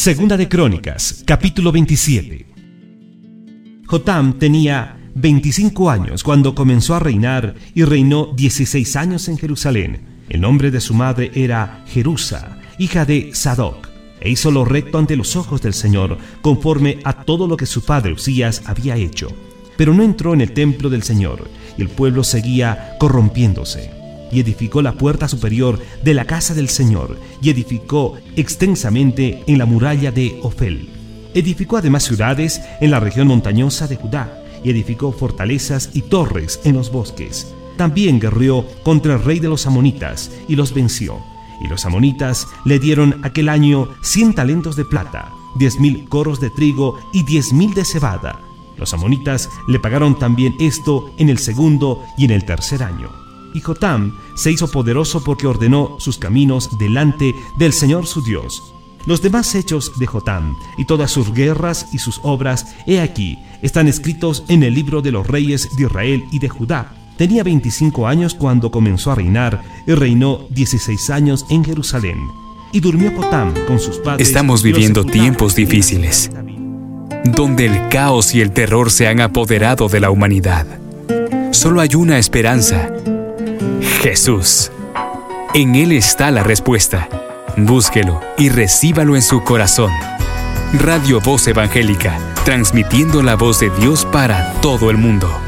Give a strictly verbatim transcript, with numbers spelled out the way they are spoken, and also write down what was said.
Segunda de Crónicas, capítulo veintisiete. Jotam tenía veinticinco años cuando comenzó a reinar y reinó dieciséis años en Jerusalén. El nombre de su madre era Jerusa, hija de Sadoc, e hizo lo recto ante los ojos del Señor, conforme a todo lo que su padre Usías había hecho. Pero no entró en el templo del Señor, y el pueblo seguía corrompiéndose. Y edificó la puerta superior de la casa del Señor, y edificó extensamente en la muralla de Ofel. Edificó además ciudades en la región montañosa de Judá, y edificó fortalezas y torres en los bosques. También guerreó contra el rey de los amonitas, y los venció. Y los amonitas le dieron aquel año cien talentos de plata, diez mil coros de trigo y diez mil de cebada. Los amonitas le pagaron también esto en el segundo y en el tercer año. Y Jotam se hizo poderoso porque ordenó sus caminos delante del Señor su Dios. Los demás hechos de Jotam y todas sus guerras y sus obras, he aquí, están escritos en el libro de los reyes de Israel y de Judá. Tenía veinticinco años cuando comenzó a reinar y reinó dieciséis años en Jerusalén. Y durmió Jotam con sus padres. Estamos viviendo tiempos difíciles, donde el caos y el terror se han apoderado de la humanidad. Solo hay una esperanza: Jesús. En Él está la respuesta. Búsquelo y recíbalo en su corazón. Radio Voz Evangélica, transmitiendo la voz de Dios para todo el mundo.